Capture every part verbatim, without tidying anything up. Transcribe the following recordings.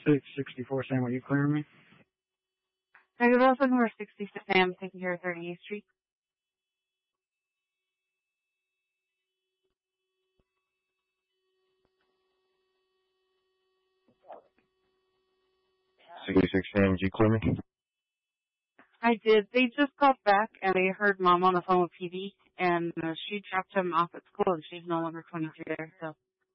six sixty-four Sam, are you clearing me? I was also number sixty-six Sam, taking care of thirty-eighth Street. sixty-six Sam, did you clear me? I did. They just got back and they heard Mom on the phone with P D, and uh, she dropped him off at school, and she's no longer twenty-two there, so.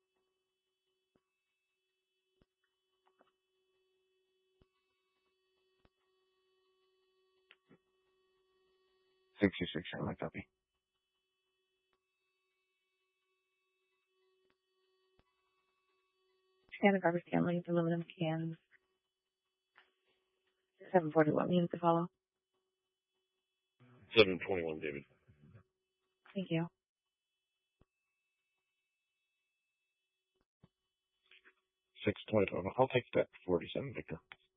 sixty-six Sam, I copy. Santa Barbara Stanley, aluminum cans. seven forty-one, we need to follow. seven twenty-one, David. Thank you. six twenty-five, I'll take that forty-seven, Victor.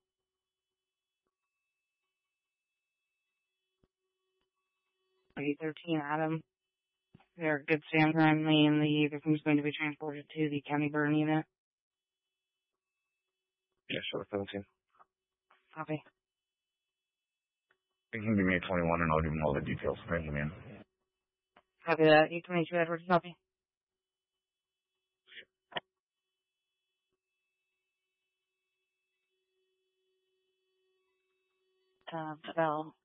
eight thirteen Adam. There are good stands currently, and the victim is going to be transported to the county burn unit. Yeah, sure, seventeen. Copy. You can give me a twenty-one and I'll give him all the details. Thank you, man. Copy that. eight twenty-two Edwards, copy. Uh, Bell.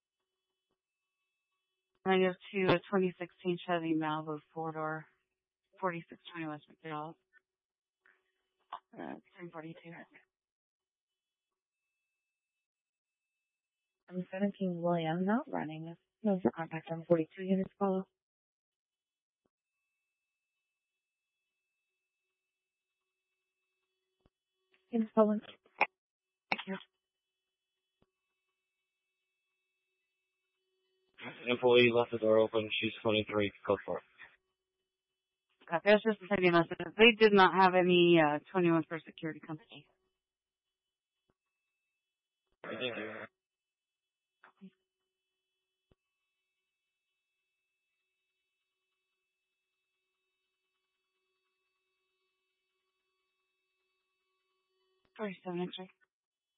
I go to a twenty sixteen Chevy Malibu four-door, forty-six twenty West McDowell. Uh, three forty-two. I'm seventeen William, not running. No contact on forty-two units follow. Units following. Thank you. Employee left the door open. She's twenty-three. Go for it. Copy. That's just a second message. They did not have any uh, twenty-one for security company. Thank you. forty-seven X-ray.